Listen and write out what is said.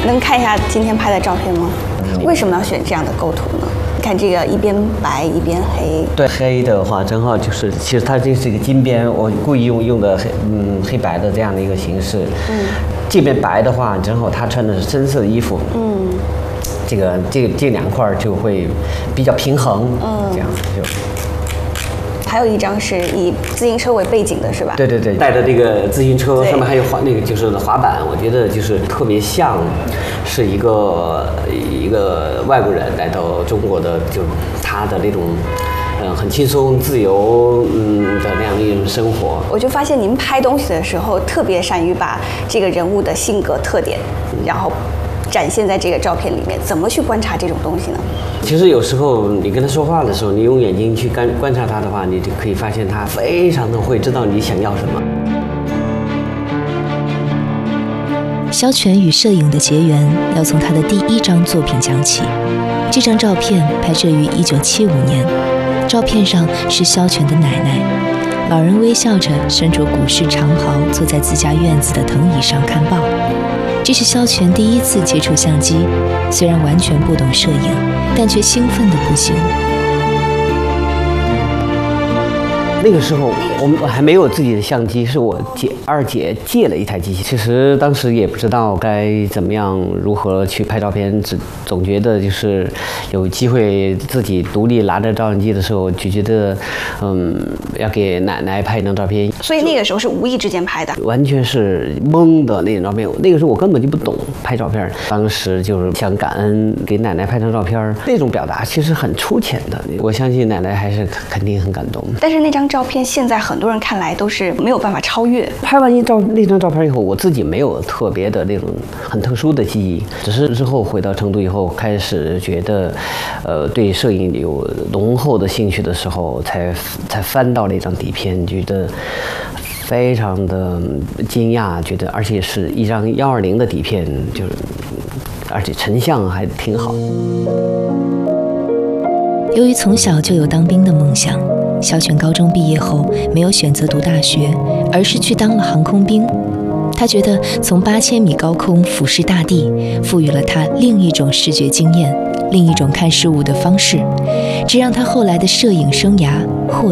能看一下今天拍的照片吗？为什么要选这样的构图呢？看这个一边白一边黑。 对，黑的话正好就是，其实它这是一个金边，我故意用的黑白的这样的一个形式。这边白的话，正好他穿的是深色的衣服。这两块就会比较平衡。这样子就。 还有一张是以自行车为背景的，是吧？ 对，带着这个自行车，上面还有就是滑板，我觉得就是特别像是一个外国人来到中国的，就是他的那种很轻松自由的那样一种生活。 我就发现您拍东西的时候特别善于把这个人物的性格特点，然后展现在这个照片里面。怎么去观察这种东西呢？ 其实有时候你跟他说话的时候，你用眼睛去观察他的话，你就可以发现他非常的会知道你想要什么。 萧全与摄影的结缘要从他的第一张作品讲起。这张照片拍摄于1975年，照片上是萧全的奶奶，老人微笑着，身着古式长袍，坐在自家院子的藤椅上看报。这是萧全第一次接触相机，虽然完全不懂摄影，但却兴奋得不行。 那个时候我还没有自己的相机，是我二姐借了一台机器。其实当时也不知道该怎么样如何去拍照片，总觉得就是有机会自己独立拿着照相机的时候，就觉得要给奶奶拍一张照片。 所以那个时候是无意之间拍的， 完全是懵的那种照片。那个时候我根本就不懂拍照片，当时就是想感恩给奶奶拍张照片，那种表达其实很粗浅的。我相信奶奶还是肯定很感动。 但是那张照片现在很多人看来都是没有办法超越。 拍完那张照片以后，我自己没有特别的那种很特殊的记忆，只是之后回到成都以后，开始觉得，对摄影有浓厚的兴趣的时候，才翻到那张底片，觉得非常的惊讶，觉得而且是一张120的底片，就是而且成像还挺好。 由于从小就有当兵的梦想，萧全高中毕业后没有选择读大学，而是去当了航空兵。他觉得从8000米高空俯视大地，赋予了他另一种视觉经验，另一种看事物的方式，这让他后来的摄影生涯获